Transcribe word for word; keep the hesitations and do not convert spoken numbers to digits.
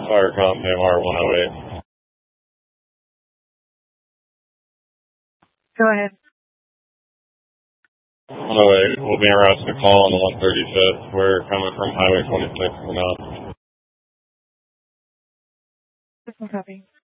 Fire comp M R one oh eight. Go ahead. one oh eight, we'll be around to call on the one thirty-fifth. We're coming from Highway twenty-six now. Copy.